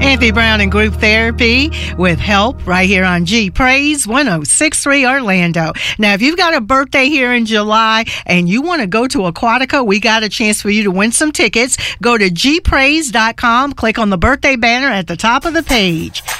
Anthony Brown and Group Therapy with Help right here on G Praise 106.3 Orlando. Now, if you've got a birthday here in July and you want to go to Aquatica, we got a chance for you to win some tickets. Go to gpraise.com, click on the birthday banner at the top of the page.